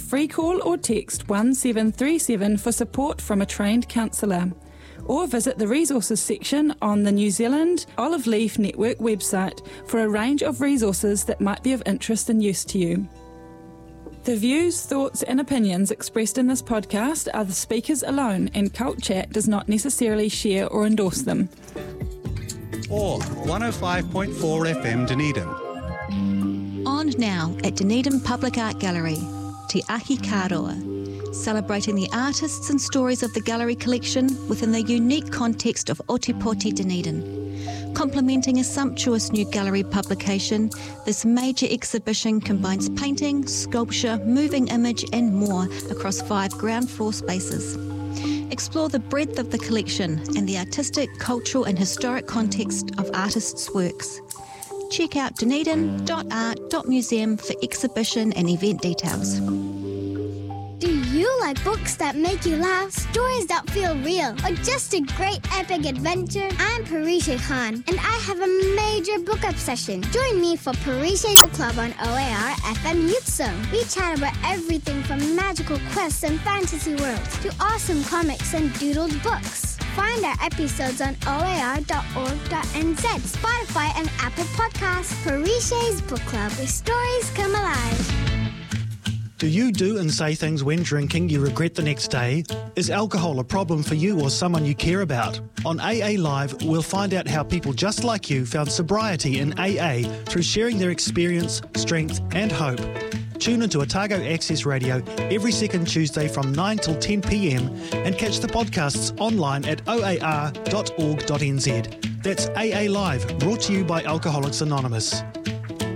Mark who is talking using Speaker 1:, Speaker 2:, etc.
Speaker 1: free call or text 1737 for support from a trained counsellor, or visit the resources section on the New Zealand Olive Leaf Network website for a range of resources that might be of interest and use to you. The views, thoughts and opinions expressed in this podcast are the speakers alone, and Cult Chat does not necessarily share or endorse them.
Speaker 2: Or 105.4 FM Dunedin.
Speaker 3: On now at Dunedin Public Art Gallery, Te Ahi Kāroa, celebrating the artists and stories of the gallery collection within the unique context of Otepoti Dunedin. Complementing a sumptuous new gallery publication, this major exhibition combines painting, sculpture, moving image and more across 5 ground floor spaces. Explore the breadth of the collection and the artistic, cultural and historic context of artists' works. Check out dunedin.art.museum for exhibition and event details.
Speaker 4: Do you like books that make you laugh, stories that feel real, or just a great epic adventure? I'm Parisha Khan, and I have a major book obsession. Join me for Parisha's Book Club on OAR FM Youth Zone. We chat about everything from magical quests and fantasy worlds to awesome comics and doodled books. Find our episodes on oar.org.nz, Spotify and Apple Podcasts. Parisha's Book Club, where stories come alive.
Speaker 5: Do you do and say things when drinking you regret the next day? Is alcohol a problem for you or someone you care about? On AA Live, we'll find out how people just like you found sobriety in AA through sharing their experience, strength and hope. Tune into Otago Access Radio every second Tuesday from 9 till 10 p.m. and catch the podcasts online at oar.org.nz. That's AA Live, brought to you by Alcoholics Anonymous.